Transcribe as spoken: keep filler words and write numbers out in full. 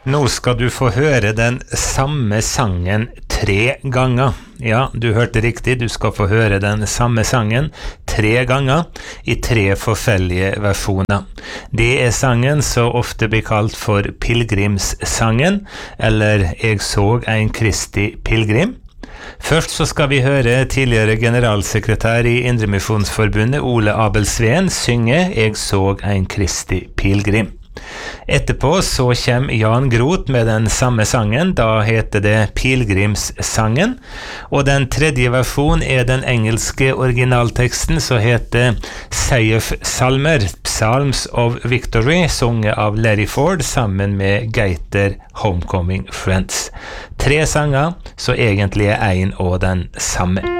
Nå skal du få høre den samme sangen tre ganger. Ja, du hørte riktig, du skal få høre den samme sangen tre ganger i tre forskjellige versjoner. Det er sangen som ofte blir kalt for pilgrimssangen, eller Jeg så en Kristi pilgrim. Først så skal vi høre tidligere generalsekretær i Indremisjonsforbundet Ole Abel Sveen synge Jeg så en Kristi pilgrim. Etterpå så kommer Jan Groth med den samme sangen, da heter det Pilgrimssangen, og den tredje versjonen er den engelske originalteksten som heter Seierssalmer, Psalms of Victory, sunget av Larry Ford sammen med Gaiter Homecoming Friends. Tre sanger, så egentlig er en og den samme.